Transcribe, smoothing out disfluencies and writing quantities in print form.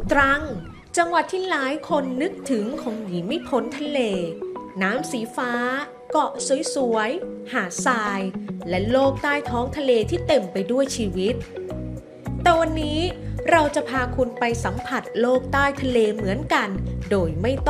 ตรังจังหวัดที่หลายคนนึกถึงคงหนีไม่พ้นทะเลน้ำสีฟ้าเกาะสวยๆหาดทรายและโลกใต้ท้องทะเลที่เต็มไปด้วยชีวิตแต่วันนี้เราจะพาคุณไปสัมผัสโลกใต้ทะเลเหมือนกันโดยไม่ต้อง